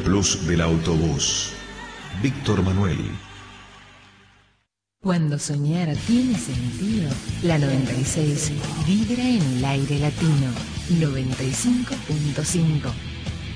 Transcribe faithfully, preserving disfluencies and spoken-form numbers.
plus del autobús. Víctor Manuel. Cuando soñar tiene sentido, la noventa y seis vibra en el aire latino. noventa y cinco punto cinco.